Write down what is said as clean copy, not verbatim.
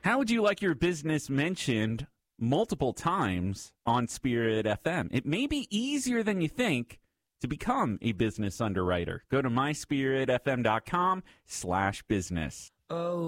How would you like your business mentioned multiple times on Spirit FM? It may be easier than you think to become a business underwriter. Go to myspiritfm.com/business. Oh.